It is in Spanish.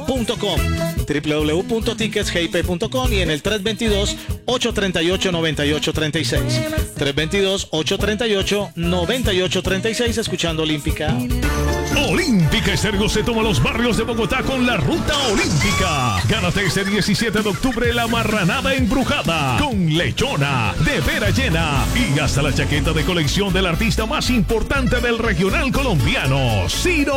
www.ticketsgip.com, www.ticketsgip.com y en el 322-838-9836. 322-838-9836, escuchando Olímpica. Olímpica Estéreo se toma los barrios de Bogotá con la Ruta Olímpica. Gánate este 17 de octubre la marranada embrujada con lechona, de vera llena y hasta la chaqueta de colección del artista más importante del regional colombiano, Ciro